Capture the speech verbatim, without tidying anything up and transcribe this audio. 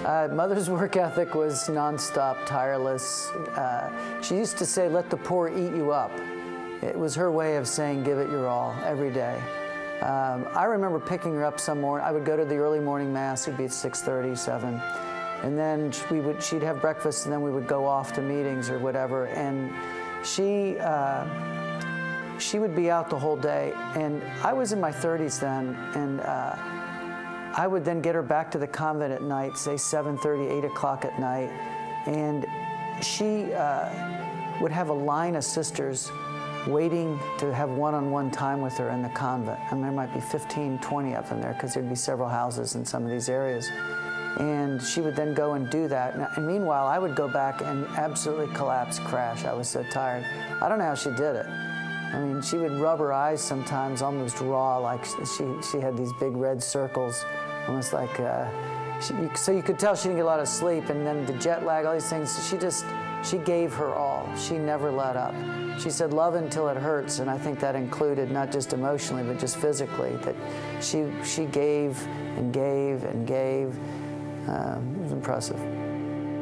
Uh, Mother's work ethic was nonstop, tireless. Uh, she used to say, let the poor eat you up. It was her way of saying, give it your all, every day. Um, I remember picking her up some morning. I would go to the early morning mass. It would be at six thirty, seven. And then we would, she'd have breakfast, and then we would go off to meetings or whatever. And she, uh, she would be out the whole day. And I was in my thirties then, and uh, I would then get her back to the convent at night, say seven thirty, eight o'clock at night. And she uh, would have a line of sisters waiting to have one-on-one time with her in the convent. And there might be fifteen, twenty of them there, because there'd be several houses in some of these areas. And she would then go and do that. And meanwhile, I would go back and absolutely collapse, crash. I was so tired. I don't know how she did it. I mean, she would rub her eyes sometimes almost raw, like she, she had these big red circles, almost like, uh, she, so you could tell she didn't get a lot of sleep. And then the jet lag, all these things, she just, she gave her all. She never let up. She said, love until it hurts, and I think that included not just emotionally, but just physically, that she, she gave and gave and gave. Um, it was impressive.